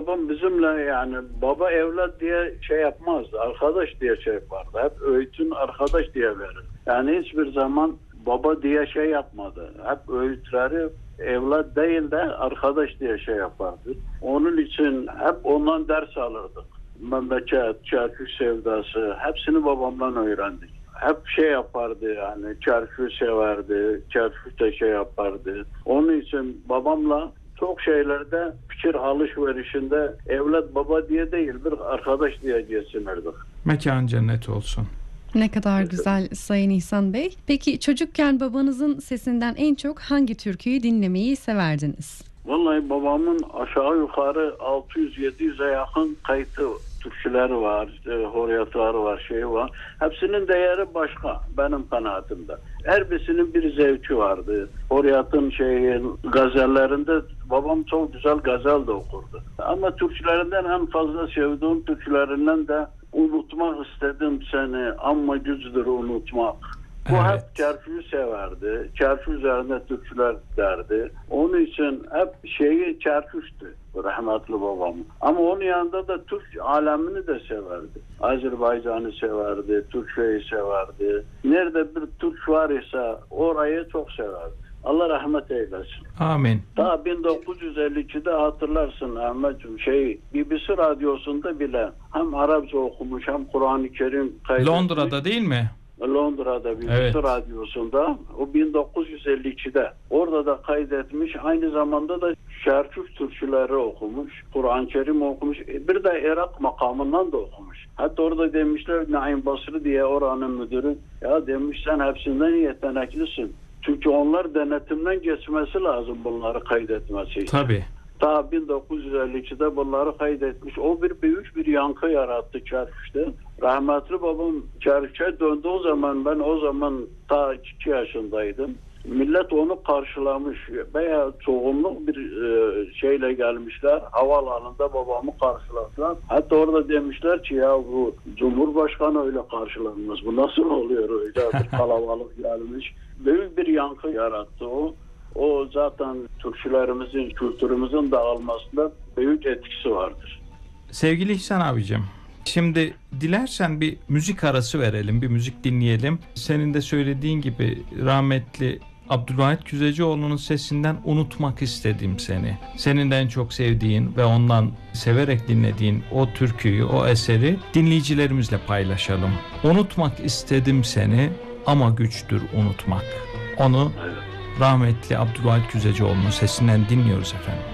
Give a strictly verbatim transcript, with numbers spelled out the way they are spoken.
babam bizimle yani baba evlat diye şey yapmazdı. Arkadaş diye şey yapardı. Hep öğütün arkadaş diye verir. Yani hiçbir zaman baba diye şey yapmadı. Hep öğütleri evlat değil de arkadaş diye şey yapardı. Onun için hep ondan ders alırdık. Memleket, çarşı sevdası hepsini babamdan öğrendik. Hep şey yapardı yani çarşı severdi, çarşı da şey yapardı. Onun için babamla çok şeylerde fikir alışverişinde evlat baba diye değil bir arkadaş diye geçinirdik. Mekan cennet olsun. Ne kadar güzel Sayın İhsan Bey. Peki çocukken babanızın sesinden en çok hangi türküyü dinlemeyi severdiniz? Vallahi babamın aşağı yukarı altı yüz yedi yüze yakın kayıtı türküleri var, işte, horyatları var, şey var. Hepsinin değeri başka benim kanaatimde. Her birisinin bir zevki vardı. Horyatın şeyin gazellerinde babam çok güzel gazel de okurdu. Ama türkülerinden en fazla sevdiğim türkülerinden de unutmak istedim seni ama güçtür unutmak. Bu Evet. hep çarşıyı severdi. Çarşı üzerinde türküler derdi. Onun için hep şeyi çarşıştı rahmetli babam. Ama onun yanında da Türk alemini de severdi. Azerbaycan'ı severdi, Türkiye'yi severdi. Nerede bir Türk var ise orayı çok severdi. Allah rahmet eylesin. Amin. Daha bin dokuz yüz elli ikide hatırlarsın Ahmetciğim şey B B C radyosunda bile hem Arapça okumuş hem Kur'an-ı Kerim kaydetmiş. Londra'da değil mi? Londra'da B B C Evet. radyosunda o bin dokuz yüz elli ikide orada da kaydetmiş. Aynı zamanda da şarkı türküleri okumuş. Kur'an-ı Kerim okumuş. Bir de Irak makamından da okumuş. Hatta orada demişler Naim Basri diye oranın müdürü ya demiş sen hepsinden yeteneklisin. Çünkü onlar denetimden geçmesi lazım bunları kaydetmesi için. Tabii. Ta bin dokuz yüz elli ikide bunları kaydetmiş. O bir büyük bir yankı yarattı çarşıda. Rahmetli babam çarşıya döndüğü zaman ben o zaman ta iki yaşındaydım. Millet onu karşılamış. Bayağı çoğunluk bir e, şeyle gelmişler. Havaalanında babamı karşıladılar. Hatta orada demişler ki ya bu Cumhurbaşkanı öyle karşılanmaz. Bu nasıl oluyor öyle bir kalabalık gelmiş. Büyük bir yankı yarattı o. O zaten Türkçülerimizin, kültürümüzün dağılmasında büyük etkisi vardır. Sevgili İhsan abicim, şimdi dilersen bir müzik arası verelim, bir müzik dinleyelim. Senin de söylediğin gibi rahmetli Abdülvahit Küzecioğlu'nun sesinden unutmak istedim seni. Senin de en çok sevdiğin ve ondan severek dinlediğin o türküyü, o eseri dinleyicilerimizle paylaşalım. Unutmak istedim seni ama güçtür unutmak. Onu rahmetli Abdülvahit Küzecioğlu'nun sesinden dinliyoruz efendim.